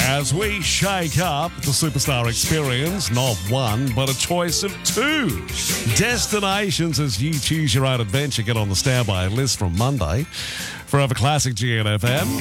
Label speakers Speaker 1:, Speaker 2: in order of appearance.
Speaker 1: As we shake up the superstar experience, not one, but a choice of two destinations as you choose your own adventure. Get on the standby list from Monday. Forever Classic GNFM.